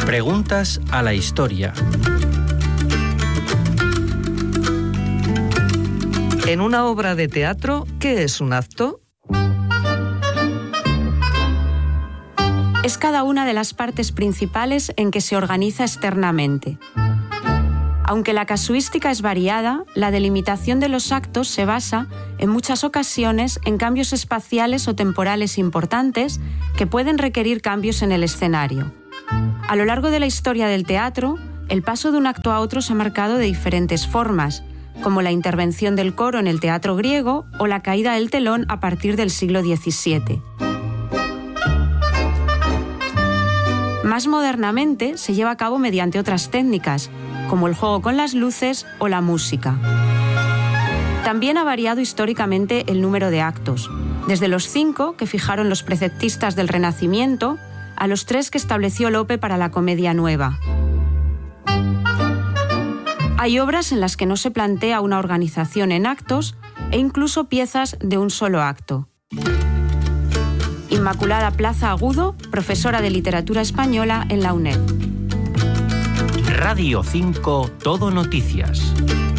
Preguntas a la historia. En una obra de teatro, ¿qué es un acto? Es cada una de las partes principales en que se organiza externamente. Aunque la casuística es variada, la delimitación de los actos se basa, en muchas ocasiones, en cambios espaciales o temporales importantes que pueden requerir cambios en el escenario. A lo largo de la historia del teatro, el paso de un acto a otro se ha marcado de diferentes formas, como la intervención del coro en el teatro griego o la caída del telón a partir del siglo XVII. Más modernamente se lleva a cabo mediante otras técnicas, como el juego con las luces o la música. También ha variado históricamente el número de actos, desde los 5 que fijaron los preceptistas del Renacimiento a los 3 que estableció Lope para la Comedia Nueva. Hay obras en las que no se plantea una organización en actos e incluso piezas de un solo acto. Inmaculada Plaza Agudo, profesora de Literatura Española en la UNED. Radio 5 Todo Noticias.